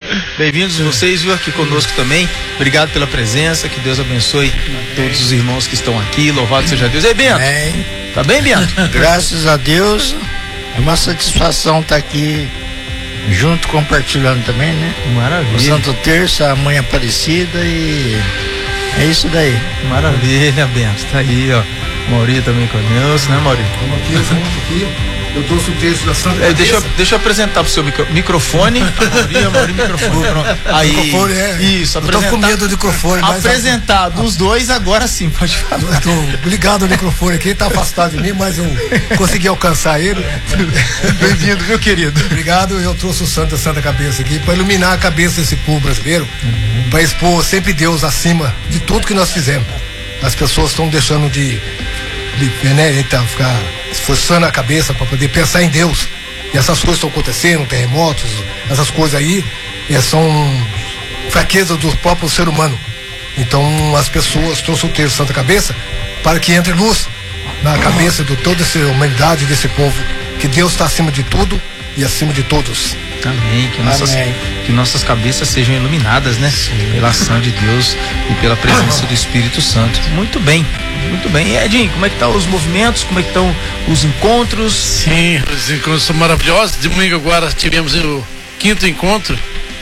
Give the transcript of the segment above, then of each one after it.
Bem-vindos vocês, viu, aqui conosco também. Obrigado pela presença, que Deus abençoe todos os irmãos que estão aqui. Louvado seja Deus. Ei, Bento, tá bem, Bento? Graças a Deus, é uma satisfação estar aqui junto, compartilhando também, né? Maravilha. O Santo Terço, a Mãe Aparecida, e é isso daí. Maravilha, Bento. Tá aí, ó. Mauri também conosco, né, Mauri? Estamos aqui. Eu trouxe o texto da Santa Deixa eu apresentar pro seu microfone. A Mauri, microfone. Aí, microfone, isso, eu tô com medo do microfone. Apresentado os dois, agora sim, pode falar. Eu tô ligado no microfone aqui, tá afastado de mim, mas eu consegui alcançar ele. Bem-vindo, meu querido. Obrigado, eu trouxe o Santa Cabeça aqui para iluminar a cabeça desse povo brasileiro, para expor sempre Deus acima de tudo que nós fizemos. As pessoas estão deixando de né, então, ficar esforçando a cabeça para poder pensar em Deus. E essas coisas estão acontecendo, terremotos, essas coisas aí, são fraquezas do próprio ser humano. Então as pessoas trouxeram o texto Santa Cabeça para que entre luz na cabeça de toda essa humanidade, desse povo, que Deus está acima de tudo e acima de todos. Amém. Que nossas cabeças sejam iluminadas, né? Pela ação de Deus e pela presença do Espírito Santo. Muito bem. E Edinho, como é que estão os movimentos? Como é que estão os encontros? Sim, os encontros são maravilhosos. Domingo agora tivemos o 5º encontro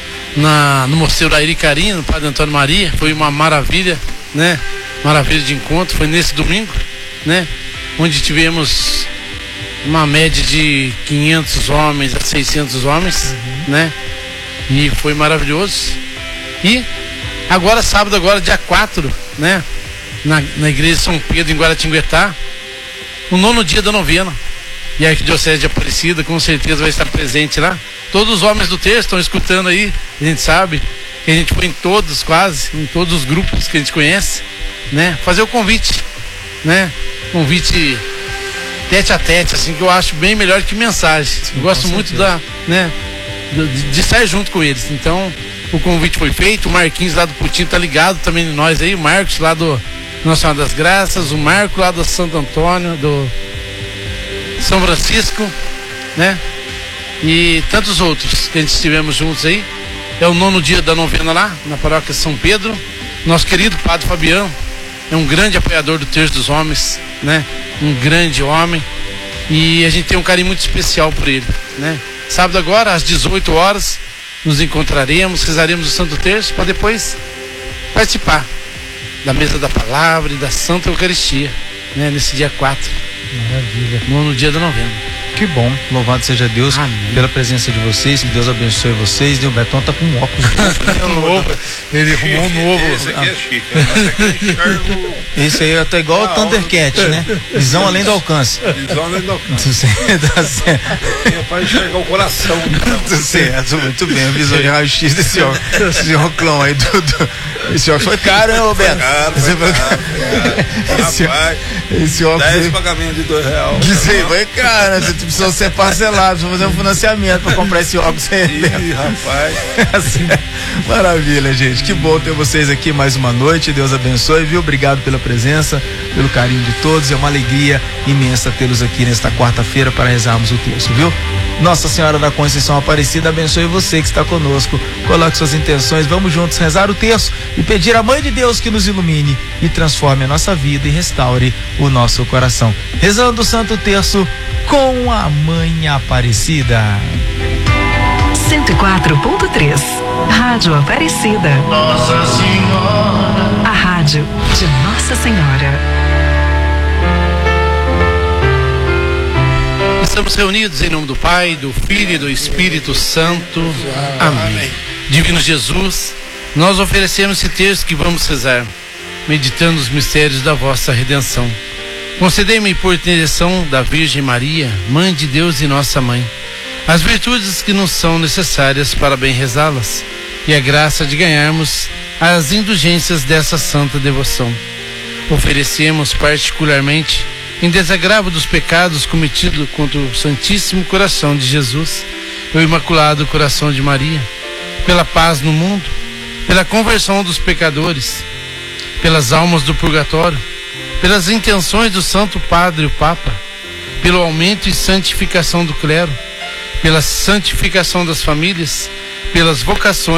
no Mosteiro Airi Carim, no Padre Antônio Maria. Foi uma maravilha, né? Maravilha de encontro. Foi nesse domingo, né? Onde tivemos uma média de 500 homens a 600 homens, né? E foi maravilhoso. E agora, sábado, dia 4, né? Na igreja de São Pedro, em Guaratinguetá, o 9º dia da novena. E a Arquidiocese de Aparecida com certeza vai estar presente lá. Todos os homens do texto estão escutando aí. A gente sabe que a gente foi em todos os grupos que a gente conhece, né? Fazer o convite, né? Convite tete a tete, assim, que eu acho bem melhor que mensagem. Eu gosto muito de estar junto com eles. Então, o convite foi feito. O Marquinhos lá do Putinho tá ligado também em nós aí. O Marcos lá do Nossa Senhora das Graças. O Marco lá do Santo Antônio, do São Francisco, né? E tantos outros que a gente estivemos juntos aí. É o 9º dia da novena lá, na paróquia São Pedro. Nosso querido Padre Fabiano é um grande apoiador do Terço dos Homens, né? Um grande homem, e a gente tem um carinho muito especial por ele, né? Sábado agora, às 18 horas, nos encontraremos, rezaremos o Santo Terço, para depois participar da mesa da palavra e da Santa Eucaristia, né? Nesse dia 4. Maravilha. No dia da novena. Que bom, louvado seja Deus. Amém. Pela presença de vocês, que Deus abençoe vocês. O Betão tá com um óculos novo. Ele arrumou um novo. Esse aqui é chique. Esse aí tá igual o Thundercat, né? Visão além do alcance. Visão além do alcance. Tá certo. É para enxergar o coração. Tá certo, muito bem. A visão de raio-x desse óculos. Esse óculos aí, esse óculos foi caro, né, Roberto? Esse óculos 10 pagamentos de R$2. Isso aí foi caro, né? Você precisa ser parcelado, precisa fazer um financiamento para comprar esse óculos aí. Ih, rapaz. Maravilha, gente. Que bom ter vocês aqui mais uma noite. Deus abençoe, viu? Obrigado pela presença, pelo carinho de todos. É uma alegria imensa tê-los aqui nesta quarta-feira para rezarmos o terço, viu? Nossa Senhora da Conceição Aparecida abençoe você que está conosco. Coloque suas intenções, vamos juntos rezar o terço e pedir à Mãe de Deus que nos ilumine e transforme a nossa vida e restaure o nosso coração. Rezando o Santo Terço com a Mãe Aparecida. 104.3 Rádio Aparecida. Nossa Senhora. A rádio de Nossa Senhora. Estamos reunidos em nome do Pai, do Filho e do Espírito Santo. Amém. Divino Jesus, nós oferecemos esse texto que vamos rezar, meditando os mistérios da vossa redenção. Concedei-me por intercessão da Virgem Maria, Mãe de Deus e nossa Mãe, as virtudes que nos são necessárias para bem rezá-las e a graça de ganharmos as indulgências dessa santa devoção. Oferecemos particularmente em desagravo dos pecados cometidos contra o Santíssimo Coração de Jesus, o Imaculado Coração de Maria, pela paz no mundo, pela conversão dos pecadores, pelas almas do purgatório, pelas intenções do Santo Padre o Papa, pelo aumento e santificação do clero, pela santificação das famílias, pelas vocações